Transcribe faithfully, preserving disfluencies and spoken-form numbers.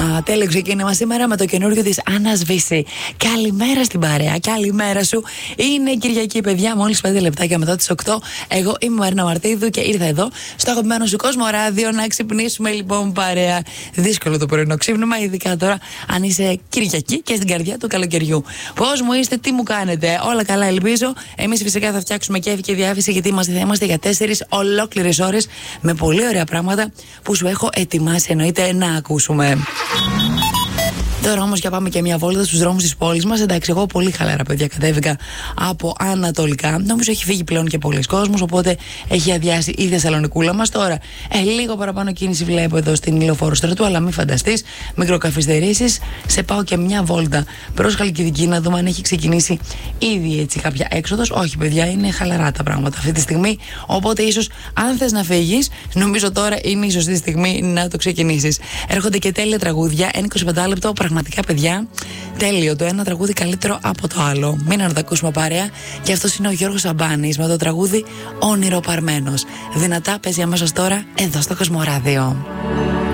τέλειο ξεκίνημα σήμερα με το καινούριο της Άννας Βύση. Καλημέρα στην παρέα, καλημέρα σου. Είναι Κυριακή, παιδιά, μόλις πέντε λεπτάκια μετά τις οκτώ. Εγώ είμαι η Μαρίνα Μαρτίδου και ήρθα εδώ στο αγαπημένο σου Κόσμο Ράδιο να ξυπνήσουμε λοιπόν παρέα. Δύσκολο το πρωινό ξύπνημα, ειδικά τώρα αν είσαι Κυριακή και στην καρδιά του καλοκαιριού. Πώς μου είστε, τι μου κάνετε, όλα καλά ελπίζω. Εμείς φυσικά θα φτιάξουμε κέφι και διάθεση, γιατί είμαστε, θα είμαστε για τέσσερις ολόκληρες ώρες με πολύ ωραία πράγματα που σου έχω ετοιμάσει, εννοείται να ακούσουμε. Τώρα όμως για πάμε και μια βόλτα στους δρόμους της πόλης μας. Εντάξει, εγώ πολύ χαλαρά, παιδιά, κατέβηκα από ανατολικά. Νομίζω έχει φύγει πλέον και πολλοί κόσμος, οπότε έχει αδειάσει η Θεσσαλονικούλα μας. Τώρα, ε, λίγο παραπάνω κίνηση βλέπω εδώ στην Ηλιοφόρο Στρατού, αλλά μην φανταστείς, μικροκαθυστερήσεις. Σε πάω και μια βόλτα προς Χαλκιδική να δούμε αν έχει ξεκινήσει ήδη έτσι κάποια έξοδος. Όχι, παιδιά, είναι χαλαρά τα πράγματα αυτή τη στιγμή. Οπότε ίσως αν θες να φύγεις, νομίζω τώρα είναι η σωστή στιγμή να το ξεκινήσεις. Έρχονται και τέλεια τραγούδια, ένα εικοσιπέντε λεπτό. Πραγματικά, παιδιά, τέλειο. Το ένα τραγούδι καλύτερο από το άλλο. Μην να το ακούσουμε παρέα. Και αυτός είναι ο Γιώργος Σαμπάνης με το τραγούδι Όνειρο Παρμένος. Δυνατά παίζει αμέσως τώρα εδώ στο Κοσμοράδιο.